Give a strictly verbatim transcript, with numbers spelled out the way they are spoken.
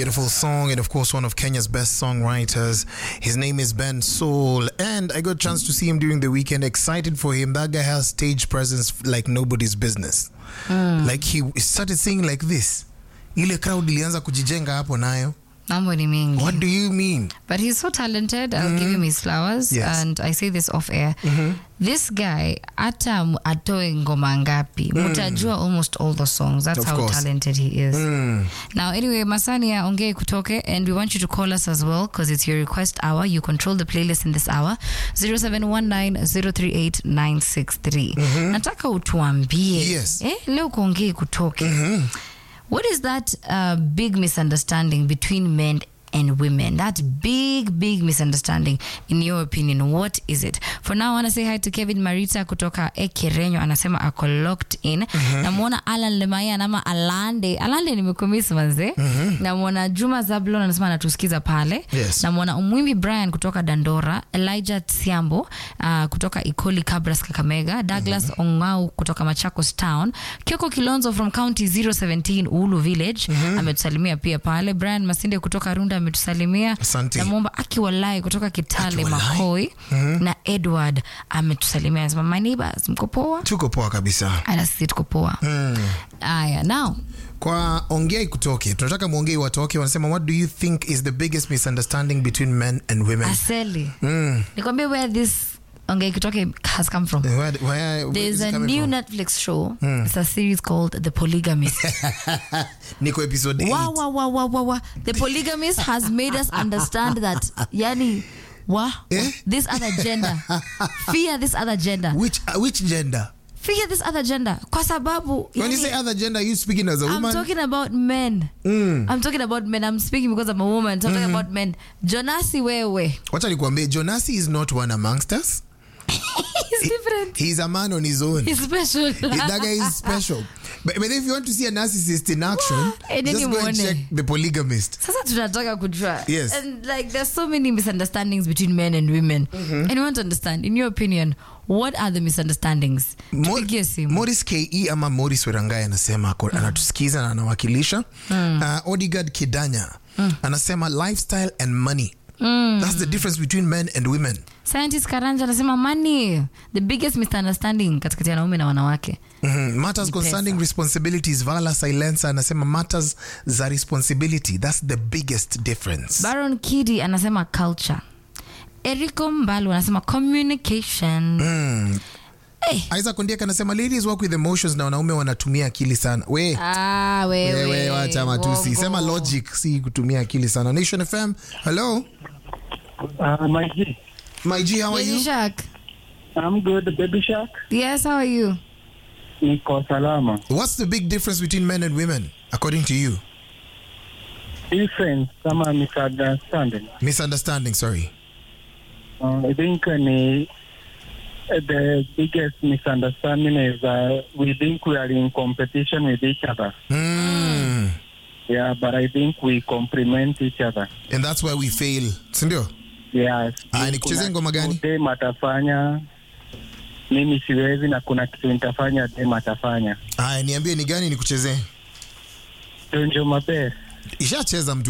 beautiful song, and of course one of Kenya's best songwriters. His name is Ben Soul, and I got a chance to see him during the weekend. Excited for him. That guy has stage presence like nobody's business. Mm. Like he started singing like this. Ile crowd ilianza kujijenga hapo nayo. What do you mean? But he's so talented. I'll mm-hmm. give him his flowers. Yes. And I say this off air. Mm-hmm. This guy, ata atoe ngoma ngapi, mm. mutajua almost all the songs. That's of how course. talented he is. Mm. Now, anyway, Masania ongee kutoke, and we want you to call us as well because it's your request hour. You control the playlist in this hour. zero seven one nine zero three eight nine six three. Mm-hmm. Nataka utuambie. Yes. Eh, leo kuongee kutoke. Mm-hmm. What is that uh, big misunderstanding between men and women? That big, big misunderstanding, in your opinion, what is it? For now, I want to say hi to Kevin Marita kutoka Ekerenyo. Anasema ako locked in. Mm-hmm. Namwona Alan Lemaya nama Alande. Alande nimekumisi manze. Mm-hmm. Namwona Juma Zablon anasema anatusikiza pale. Yes. Namwona Umwimbi Brian kutoka Dandora. Elijah Tsiambo uh, kutoka Ikoli Kabras Kakamega. Douglas mm-hmm. Ongau kutoka Machakos Town. Kyoko Kilonzo from County zero seventeen Ulu Village. Mm-hmm. Ametusalimia pia pale. Brian Masinde kutoka Runda ametusalimia. Na muomba Akiwalai kutoka Kitale Makoi. Mm-hmm. Na Edward ametusalimia. Anasema my neighbors mko poa? Tuko poa kabisa. Ana sisi tuko poa. Mm. Aya, now kwa ongei kutoke, tunataka muongei watoke. Wanasema what do you think is the biggest misunderstanding between men and women? Aseli. Mm. Nikwambie where this ongei kutoke has come from. Where, where, where There's a new from? Netflix show. Mm. It's a series called The Polygamist. Niko episode eight. Wow, wow, wow, wow, wow, wow. The Polygamist has made us understand that, yani, wow, eh? This other gender. Fear this other gender. Which uh, which gender? Fear this other gender. Kwa sababu, when yani, you say other gender, are you speaking as a woman? I'm talking about men. Mm. I'm talking about men. I'm speaking because I'm a woman. I'm talking mm-hmm. about men. Jonasi wewe. Wacha nikwambie, Jonasi is not one amongst us. He's he, different. He's a man on his own. He's special. That guy is special. But, but if you want to see a narcissist in action, just go and check The Polygamist. Sasa tunataka kujua. Yes. And like there's so many misunderstandings between men and women. Mm-hmm. And you want to understand, in your opinion, what are the misunderstandings? Mo- Morris K E ama Morris Werangaya anasema mm. anatusikiza na anawakilisha. Mm. Uh, Odegaard Kidanya mm. anasema lifestyle and money. Mm. That's the difference between men and women. Scientist Karanja anasema money, the biggest misunderstanding katikati ya wanaume na wanawake. Mm-hmm. Matters concerning responsibilities. Vala Silencer anasema matters za responsibility. That's the biggest difference. Baron Kidi anasema culture. Eriko Mbalu anasema communication. Mm. Hey. Isaac Ondieka anasema ladies work with emotions na wanaume wanatumia akili sana. We. Ah, we we. We wacha matusi. Sema logic, si kutumia akili sana. Nation F M. Hello. Uh, my G. My G, how are Baby you? Shark. I'm good, Baby Shark. Yes, how are you? Niko salama. What's the big difference between men and women, according to you? Difference, kama misunderstanding. Misunderstanding, sorry. Uh, I think uh, the biggest misunderstanding is uh, we think we are in competition with each other. Mm. Yeah, but I think we complement each other. And that's why we fail. Sindio? Yes. Ah, nikucheze ngoma gani? Dem atafanya, mimi siwezi na kuna kitu nitafanya dem atafanya. Ah, niambie ni gani nikucheze? Donjo Mabe. Ishacheza mtu.